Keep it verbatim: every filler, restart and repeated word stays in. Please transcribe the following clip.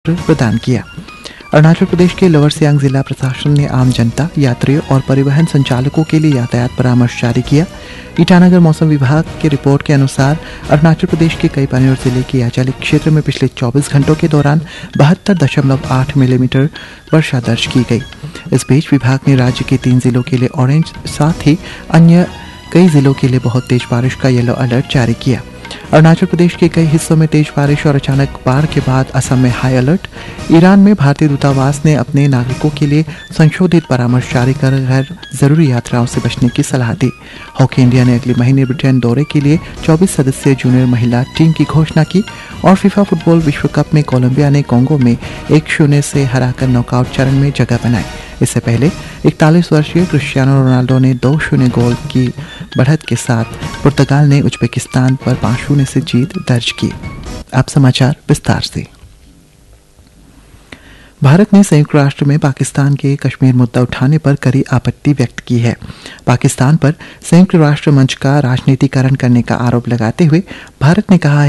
प्रदान किया। अरुणाचल प्रदेश के लोअर सियांग जिला प्रशासन ने आम जनता, यात्रियों और परिवहन संचालकों के लिए यातायात परामर्श जारी किया। ईटानगर मौसम विभाग की रिपोर्ट के अनुसार अरुणाचल प्रदेश के कई पानीर जिले के याचाली क्षेत्र में पिछले चौबीस घंटों के दौरान बहत्तर दशमलव आठ मिलीमीटर वर्षा दर्ज की गई। इस बीच विभाग ने राज्य के तीन जिलों के लिए ऑरेंज, साथ ही अन्य कई जिलों के लिए बहुत तेज बारिश का येलो अलर्ट जारी किया। अरुणाचल प्रदेश के कई हिस्सों में तेज बारिश और अचानक बाढ़ के बाद असम में हाई अलर्ट। ईरान में भारतीय दूतावास ने अपने नागरिकों के लिए संशोधित परामर्श जारी कर गैर जरूरी यात्राओं से बचने की सलाह दी। हॉकी इंडिया ने अगले महीने ब्रिटेन दौरे के लिए चौबीस सदस्यीय जूनियर महिला टीम की घोषणा की और फीफा फुटबॉल विश्व कप में कोलंबिया ने कांगो में एक शून्य से हराकर नॉकआउट चरण में जगह बनाई। इससे पहले इकतालीस वर्षीय क्रिस्टियानो रोनाल्डो ने दो शून्य गोल की बढ़त के साथ पुर्तगाल ने उज्बेकिस्तान पर पाँच शून्य से जीत दर्ज की। अब समाचार विस्तार से। भारत ने संयुक्त राष्ट्र में पाकिस्तान के कश्मीर मुद्दा उठाने पर कड़ी आपत्ति व्यक्त की है। पाकिस्तान पर संयुक्त राष्ट्र मंच का राजनीतिकरण करने का आरोप लगाते हुए भारत ने कहा है